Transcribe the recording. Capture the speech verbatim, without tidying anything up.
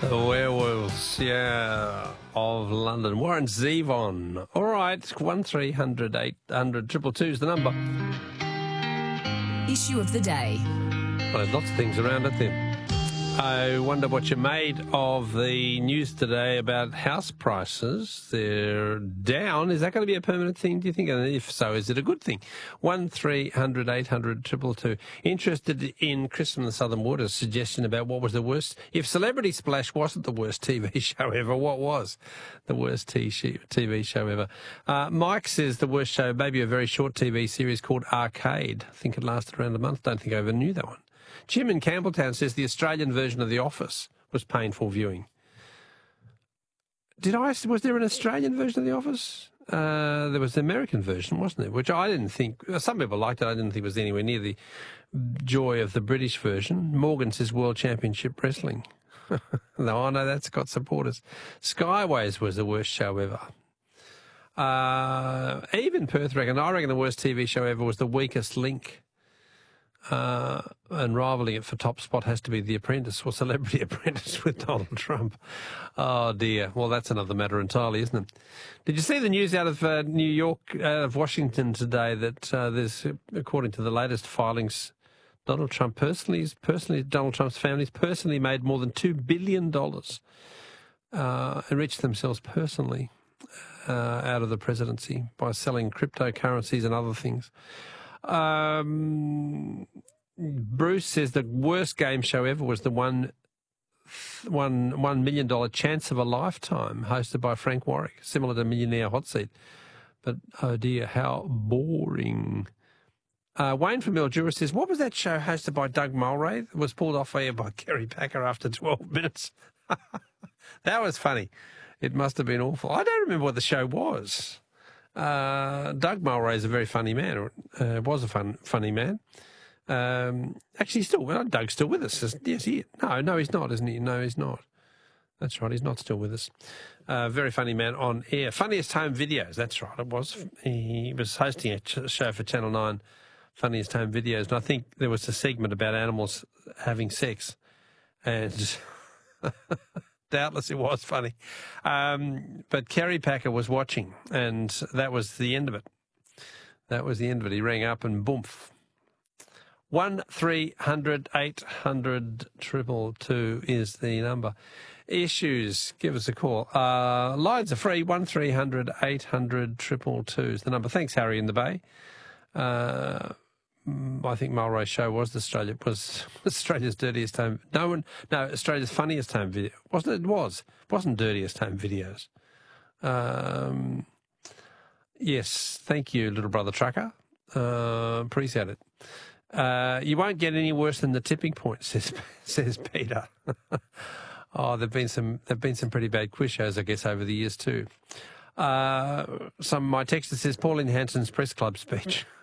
The Werewolves, yeah, of London. Warren Zevon. All right, one three hundred eight hundred two two two is the number. Issue of the day. Well, there's lots of things around it there. I wonder what you made of the news today about house prices. They're down. Is that going to be a permanent thing, do you think? And if so, is it a good thing? one three hundred eight hundred two two two. Interested in Chris from the Southern Waters' suggestion about what was the worst. If Celebrity Splash wasn't the worst T V show ever, what was the worst T V show ever? Uh, Mike says the worst show, maybe a very short T V series called Arcade. I think it lasted around a month. Don't think I ever knew that one. Jim in Campbelltown says the Australian version of The Office was painful viewing. Did I? Was there an Australian version of The Office? Uh, there was the American version, wasn't there? Which I didn't think. Some people liked it. I didn't think it was anywhere near the joy of the British version. Morgan says World Championship Wrestling. No, I know that's got supporters. Skyways was the worst show ever. Uh, even Perth reckon. I reckon the worst T V show ever was The Weakest Link. Uh, and rivaling it for top spot has to be The Apprentice or Celebrity Apprentice with Donald Trump. Oh, dear. Well, that's another matter entirely, isn't it? Did you see the news out of uh, New York, out of Washington today, that uh, there's, according to the latest filings, Donald Trump personally, personally, Donald Trump's family's personally made more than two billion dollars, uh, enriched themselves personally uh, out of the presidency by selling cryptocurrencies and other things. Um, Bruce says the worst game show ever was the one, one, one million dollar Chance of a Lifetime, hosted by Frank Warwick, similar to Millionaire Hot Seat. But oh dear, how boring! Uh, Wayne from Mildura says, "What was that show hosted by Doug Mulray that was pulled off air by Kerry Packer after twelve minutes?" That was funny. It must have been awful. I don't remember what the show was. Uh, Doug Mulray is a very funny man, or uh, was a fun, funny man. Um, actually, he's still, well, Doug's still with us. Yes, he is. No, no, he's not, isn't he? No, he's not. That's right, he's not still with us. Uh, very funny man on air. Funniest Home Videos, that's right, it was. He was hosting a ch- show for Channel nine, Funniest Home Videos, and I think there was a segment about animals having sex. And... Doubtless it was funny. Um, but Kerry Packer was watching, and that was the end of it. That was the end of it. He rang up and boomf. one three hundred eight hundred two two two is the number. Issues, give us a call. Uh, lines are free, one three hundred eight hundred two two two is the number. Thanks, Harry in the Bay. Uh, I think Mulray's show was Australia was Australia's dirtiest home. No one, no, Australia's funniest home video, wasn't it? It was. It wasn't dirtiest home videos. Um, yes, thank you, little brother trucker. Uh, appreciate it. Uh, you won't get any worse than the tipping point, says says Peter. Oh, there've been some there've been some pretty bad quiz shows, I guess, over the years too. Uh, some my texter says Pauline Hanson's press club speech.